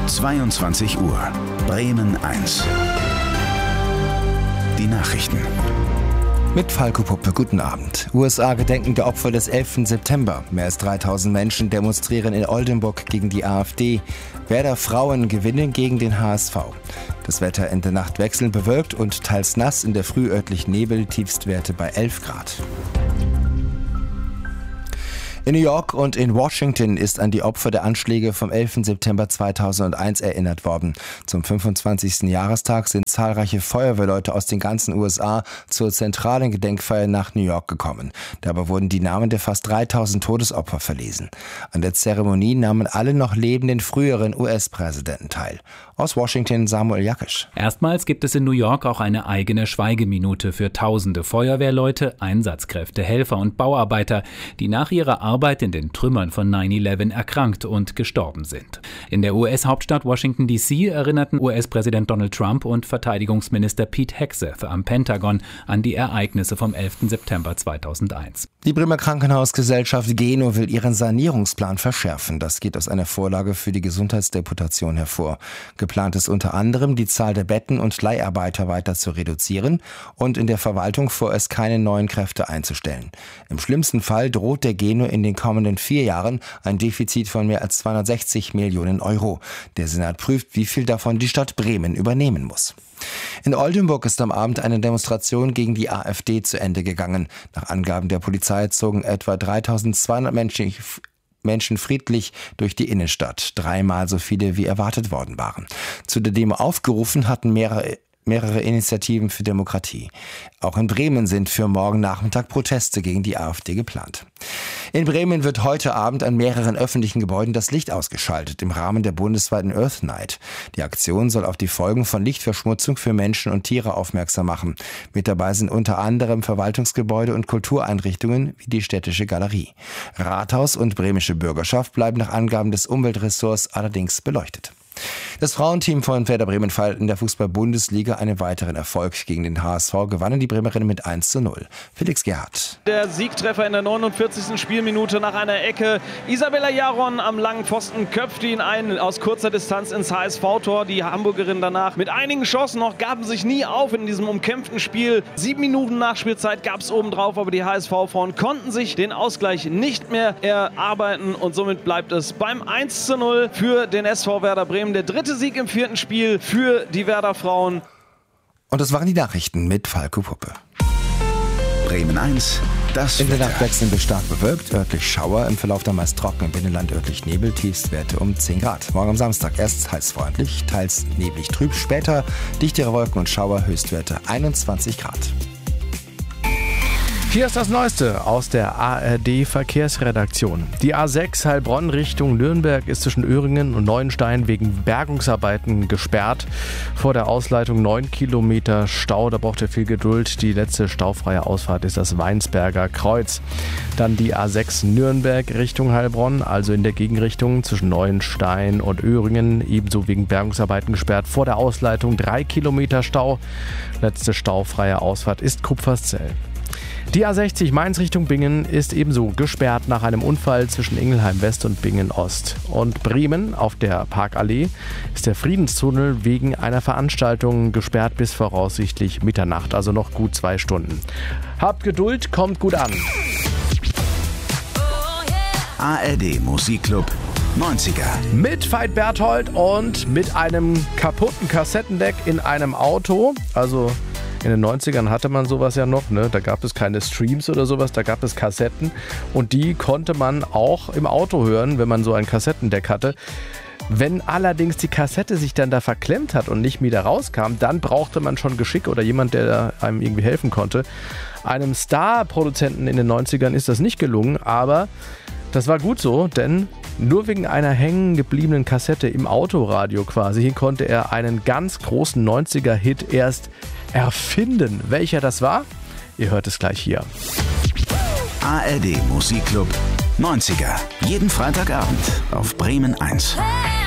22 Uhr. Bremen 1. Die Nachrichten. Mit Falco Puppe, guten Abend. USA gedenken der Opfer des 11. September. Mehr als 3000 Menschen demonstrieren in Oldenburg gegen die AfD. Werder Frauen gewinnen gegen den HSV. Das Wetter in der Nacht wechselnd bewölkt und teils nass, in der Früh örtlich Nebel, Tiefstwerte bei 11 Grad. In New York und in Washington ist an die Opfer der Anschläge vom 11. September 2001 erinnert worden. Zum 25. Jahrestag sind zahlreiche Feuerwehrleute aus den ganzen USA zur zentralen Gedenkfeier nach New York gekommen. Dabei wurden die Namen der fast 3000 Todesopfer verlesen. An der Zeremonie nahmen alle noch lebenden früheren US-Präsidenten teil. Aus Washington Samuel Jakisch. Erstmals gibt es in New York auch eine eigene Schweigeminute für tausende Feuerwehrleute, Einsatzkräfte, Helfer und Bauarbeiter, die nach ihrer Arbeit in den Trümmern von 9/11 erkrankt und gestorben sind. In der US-Hauptstadt Washington D.C. erinnerten US-Präsident Donald Trump und Verteidigungsminister Pete Hegseth am Pentagon an die Ereignisse vom 11. September 2001. Die Bremer Krankenhausgesellschaft Geno will ihren Sanierungsplan verschärfen. Das geht aus einer Vorlage für die Gesundheitsdeputation hervor. Geplant ist unter anderem, die Zahl der Betten und Leiharbeiter weiter zu reduzieren und in der Verwaltung vorerst keine neuen Kräfte einzustellen. Im schlimmsten Fall droht der Geno in den kommenden 4 Jahren ein Defizit von mehr als 260 Millionen Euro. Der Senat prüft, wie viel davon die Stadt Bremen übernehmen muss. In Oldenburg ist am Abend eine Demonstration gegen die AfD zu Ende gegangen. Nach Angaben der Polizei zogen etwa 3200 Menschen friedlich durch die Innenstadt. 3-mal so viele wie erwartet worden waren. Zu der Demo aufgerufen hatten mehrere Initiativen für Demokratie. Auch in Bremen sind für morgen Nachmittag Proteste gegen die AfD geplant. In Bremen wird heute Abend an mehreren öffentlichen Gebäuden das Licht ausgeschaltet im Rahmen der bundesweiten Earth Night. Die Aktion soll auf die Folgen von Lichtverschmutzung für Menschen und Tiere aufmerksam machen. Mit dabei sind unter anderem Verwaltungsgebäude und Kultureinrichtungen wie die Städtische Galerie. Rathaus und bremische Bürgerschaft bleiben nach Angaben des Umweltressorts allerdings beleuchtet. Das Frauenteam von Werder Bremen feiert in der Fußball-Bundesliga einen weiteren Erfolg. Gegen den HSV gewannen die Bremerinnen mit 1:0. Felix Gerhardt. Der Siegtreffer in der 49. Spielminute nach einer Ecke. Isabella Jaron am langen Pfosten köpfte ihn ein aus kurzer Distanz ins HSV-Tor. Die Hamburgerinnen danach mit einigen Chancen noch gaben sich nie auf in diesem umkämpften Spiel. 7 Minuten Nachspielzeit gab es obendrauf, aber die HSV-Frauen konnten sich den Ausgleich nicht mehr erarbeiten und somit bleibt es beim 1:0 für den SV Werder Bremen. Der dritte Sieg im 4. Spiel für die Werder Frauen. Und das waren die Nachrichten mit Falco Puppe. Bremen 1, das In der Wetter. Nacht wechselnd bis stark bewölkt, örtlich Schauer, im Verlauf dann meist trocken, im Binnenland örtlich Nebel, Tiefstwerte um 10 Grad. Morgen am Samstag erst teils freundlich, teils neblig trüb, später dichtere Wolken und Schauer, Höchstwerte 21 Grad. Hier ist das Neueste aus der ARD-Verkehrsredaktion. Die A6 Heilbronn Richtung Nürnberg ist zwischen Öhringen und Neuenstein wegen Bergungsarbeiten gesperrt. Vor der Ausleitung 9 Kilometer Stau, da braucht ihr viel Geduld. Die letzte staufreie Ausfahrt ist das Weinsberger Kreuz. Dann die A6 Nürnberg Richtung Heilbronn, also in der Gegenrichtung zwischen Neuenstein und Öhringen, ebenso wegen Bergungsarbeiten gesperrt. Vor der Ausleitung 3 Kilometer Stau. Letzte staufreie Ausfahrt ist Kupferszell. Die A60 Mainz Richtung Bingen ist ebenso gesperrt nach einem Unfall zwischen Ingelheim West und Bingen Ost. Und Bremen auf der Parkallee ist der Friedenstunnel wegen einer Veranstaltung gesperrt bis voraussichtlich Mitternacht, also noch gut 2 Stunden. Habt Geduld, kommt gut an. ARD Musikclub 90er. Mit Veit Berthold und mit einem kaputten Kassettendeck in einem Auto, also in den 90ern hatte man sowas ja noch, ne? Da gab es keine Streams oder sowas, da gab es Kassetten und die konnte man auch im Auto hören, wenn man so ein Kassettendeck hatte. Wenn allerdings die Kassette sich dann da verklemmt hat und nicht wieder rauskam, dann brauchte man schon Geschick oder jemand, der einem irgendwie helfen konnte. Einem Star-Produzenten in den 90ern ist das nicht gelungen, aber das war gut so, denn nur wegen einer hängen gebliebenen Kassette im Autoradio quasi konnte er einen ganz großen 90er-Hit erst erfinden. Welcher das war? Ihr hört es gleich hier. ARD Musikclub 90er. Jeden Freitagabend auf Bremen 1.